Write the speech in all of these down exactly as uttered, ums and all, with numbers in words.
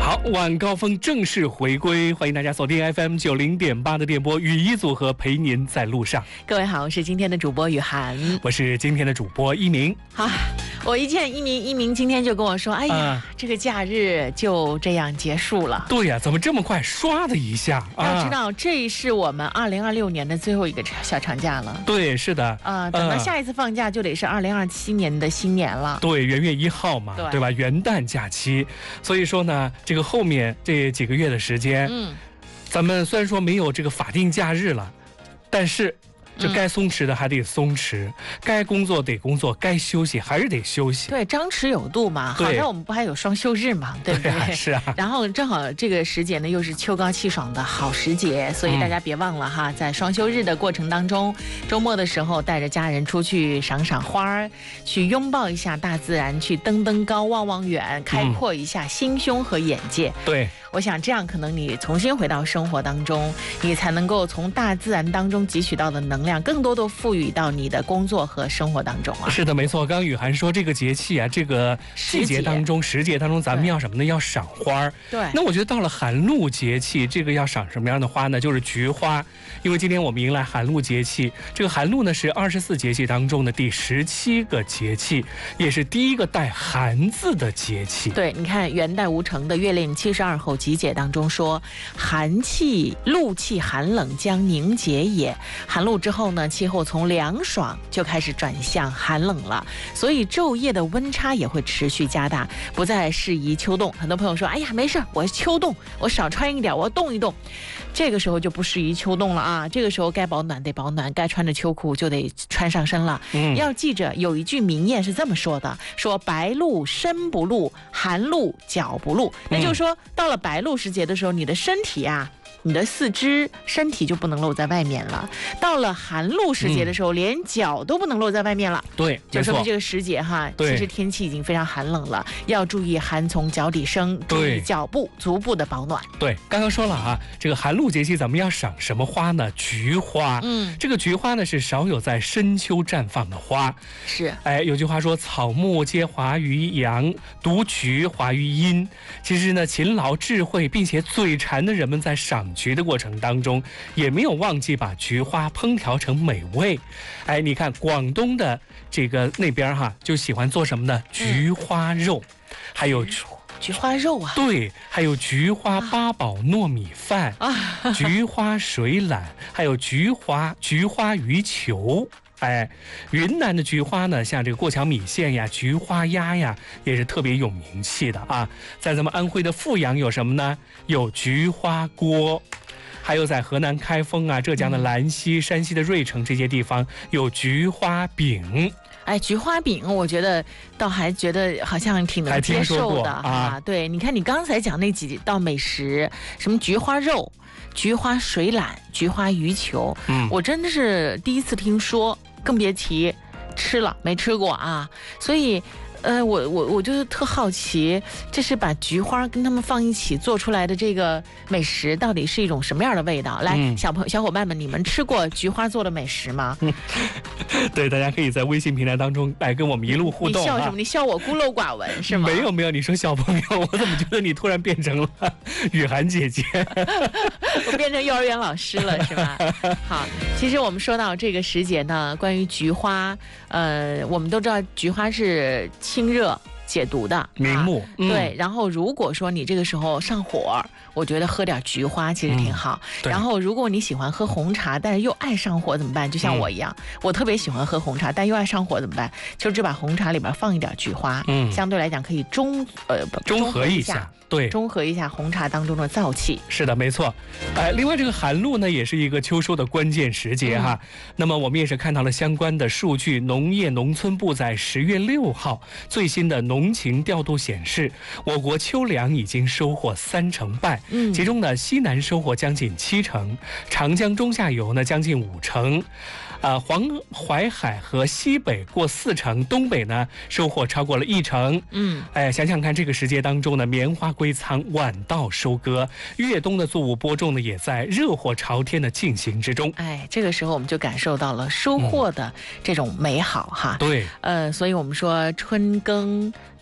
好，晚高峰正式回归，欢迎大家锁定 F M 九零点八的电波，雨衣组合陪您在路上。 各位好，我是今天的主播雨涵， 我是今天的主播一鸣。 好，我一见一鸣，一鸣今天就跟我说：“哎呀，啊、这个假日就这样结束了。” 对呀、啊，怎么这么快，唰的一下？ 啊、要知道，这是我们二零二六年的最后一个小长假了。 对，是的。 啊、呃，等到下一次放假就得是二零二七年的新年了。 对，元月一号嘛，对, 对吧？元旦假期，所以说呢，这个后面这几个月的时间，嗯，咱们虽然说没有这个法定假日了，但是这该松弛的还得松弛，嗯、该工作得工作，该休息还是得休息。 对，张弛有度嘛。好在我们不还有双休日嘛，对不对？ 对啊，是啊。 然后正好这个时节呢，又是秋高气爽的好时节，所以大家别忘了哈，嗯、在双休日的过程当中，周末的时候带着家人出去赏赏花，去拥抱一下大自然，去登登高、望望远，开阔一下心胸和眼界。 嗯、对。 我想这样可能你重新回到生活当中，你才能够从大自然当中汲取到的能量更多的赋予到你的工作和生活当中啊。 是的，没错。刚刚雨涵说这个节气啊，这个季节当中时节当中咱们要什么呢？要赏花。 对。 那我觉得到了寒露节气，这个要赏什么样的花呢？就是菊花。因为今天我们迎来寒露节气，这个寒露呢是二十四节气当中的第十七个节气，也是第一个带寒字的节气。 对，你看元代吴承的《月令七十二候集解》当中说，寒气露气寒冷将凝结也。寒露之后呢，气候从凉爽就开始转向寒冷了，所以昼夜的温差也会持续加大，不再适宜秋冻。很多朋友说，哎呀没事，我秋冻，我少穿一点，我冻一冻，这个时候就不适宜秋冻了啊。这个时候该保暖得保暖，该穿着秋裤就得穿上身了。嗯，要记着有一句名谚是这么说的，说白露身不露，寒露脚不露。那就是说，到了白露时节的时候，你的身体啊，你的四肢身体就不能露在外面了。到了寒露时节的时候，嗯、连脚都不能露在外面了。 对， 就说明这个时节哈，其实天气已经非常寒冷了，要注意寒从脚底生，注意脚部、足部的保暖。 对，刚刚说了哈，这个寒露节气咱们要赏什么花呢？菊花。嗯，这个菊花呢是少有在深秋绽放的花。 是， 哎，有句话说，草木皆华于阳，独菊华于阴。其实呢，勤劳、智慧并且嘴馋的人们在赏菊的过程当中，也没有忘记把菊花烹调成美味。哎，你看广东的这个那边哈，就喜欢做什么呢？菊花肉，嗯、还有菊花肉啊， 对，还有菊花八宝糯米饭啊，菊花水榄，还有菊花菊花鱼球。哎，云南的菊花呢，像这个过桥米线呀、菊花鸭呀，也是特别有名气的啊。在咱们安徽的阜阳有什么呢？有菊花锅。还有在河南开封啊、浙江的兰溪、山西的芮城这些地方有菊花饼。 哎，菊花饼，我觉得倒还觉得好像挺能接受的啊。对，你看你刚才讲那几道美食，什么菊花肉、菊花水榄、菊花鱼球，嗯，我真的是第一次听说，更别提吃了，没吃过啊。所以呃，我我我就是特好奇，这是把菊花跟他们放一起做出来的这个美食，到底是一种什么样的味道？来，嗯、小朋小伙伴们，你们吃过菊花做的美食吗？ 对，大家可以在微信平台当中来跟我们一路互动。 你笑什么？你笑我孤陋寡闻是吗？ 没有没有，你说小朋友，我怎么觉得你突然变成了雨涵姐姐？ 我变成幼儿园老师了是吗？好，其实我们说到这个时节呢，关于菊花，呃，我们都知道菊花是清热解毒的明目、啊嗯、对，然后如果说你这个时候上火，我觉得喝点菊花其实挺好、嗯、然后如果你喜欢喝红茶但是又爱上火怎么办？就像我一样、嗯、我特别喜欢喝红茶但又爱上火怎么办？就只把红茶里边放一点菊花，嗯，相对来讲可以中呃中和一下，对， 中和一下红茶当中的燥气。 是的，没错。哎，另外这个寒露呢，也是一个秋收的关键时节哈、嗯。那么我们也是看到了相关的数据，农业农村部在十月六号最新的农情调度显示，我国秋粮已经收获三成半，嗯，其中呢西南收获将近七成，长江中下游呢将近五成。呃，黄淮海和西北过四成，东北呢收获超过了一成。嗯，哎，想想看，这个时节当中呢，棉花归仓，晚稻收割，越冬的作物播种呢，也在热火朝天的进行之中。 哎，这个时候我们就感受到了收获的这种美好、嗯、哈。 对， 呃，所以我们说春耕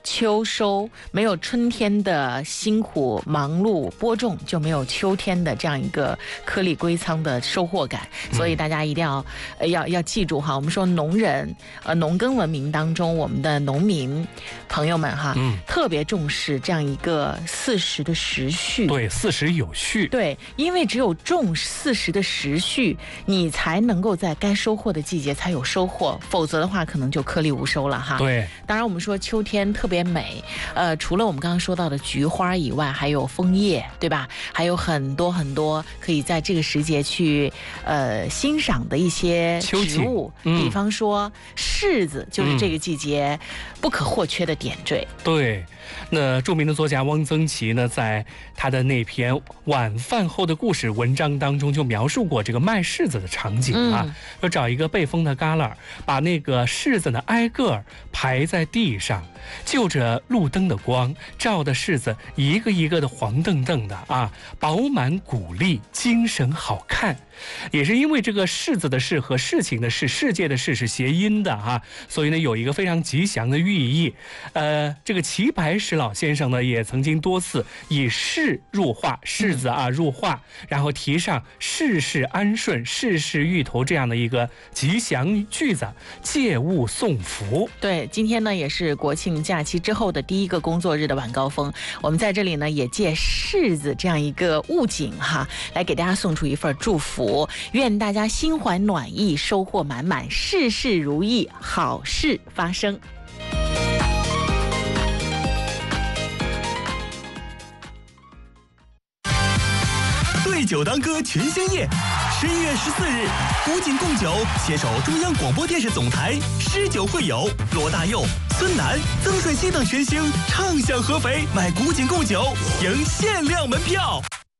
秋收，没有春天的辛苦忙碌播种，就没有秋天的这样一个颗粒归仓的收获感。所以大家一定要、呃、要要记住哈，我们说农人呃农耕文明当中，我们的农民朋友们哈，嗯，特别重视这样一个四时的时序。 对，四时有序。 对，因为只有重四时的时序，你才能够在该收获的季节才有收获，否则的话可能就颗粒无收了哈。 对， 当然我们说秋天特别美，呃，除了我们刚刚说到的菊花以外，还有枫叶，对吧？还有很多很多可以在这个时节去呃欣赏的一些植物，嗯、比方说柿子，就是这个季节不可或缺的点缀。 嗯、对。那著名的作家汪曾祺呢，在他的那篇晚饭后的故事文章当中，就描述过这个卖柿子的场景啊，嗯、要找一个背风的旮旯，把那个柿子呢挨个排在地上，就着路灯的光，照的柿子一个一个的黄澄澄的啊，饱满谷粒，精神好看。也是因为这个柿子的柿和事情的事，世界的事是谐音的哈、啊，所以呢有一个非常吉祥的寓意。呃，这个齐白石老先生呢也曾经多次以柿入画，柿子啊入画，然后提上事事安顺、事事芋头这样的一个吉祥句子，借物送福。 对，今天呢也是国庆假期之后的第一个工作日的晚高峰，我们在这里呢也借柿子这样一个物景哈，来给大家送出一份祝福。愿大家心怀暖意，收获满满，事事如意，好事发生。 对酒当歌群星夜，十一月十四日，古井贡酒携手中央广播电视总台，诗酒会友，罗大佑、孙楠、曾舜晞等群星畅享合肥，买古井贡酒赢限量门票。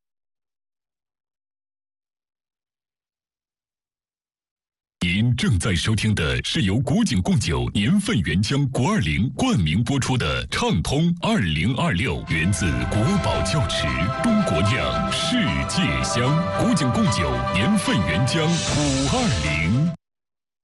您正在收听的是由古井贡酒年份原浆国二零冠名播出的畅通二零二六，源自国宝窖池，中国酿，世界香。古井贡酒年份原浆五二零。